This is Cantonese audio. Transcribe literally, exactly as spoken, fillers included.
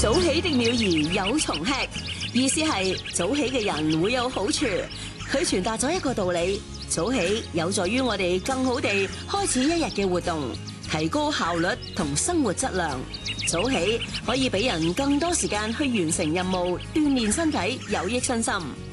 早起的鳥兒有蟲吃，意思係早起嘅人會有好處。佢傳達咗一個道理：早起有助於我哋更好地開始一日嘅活動，提高效率同生活質量。早起可以俾人更多時間去完成任務，鍛煉身體，有益身心。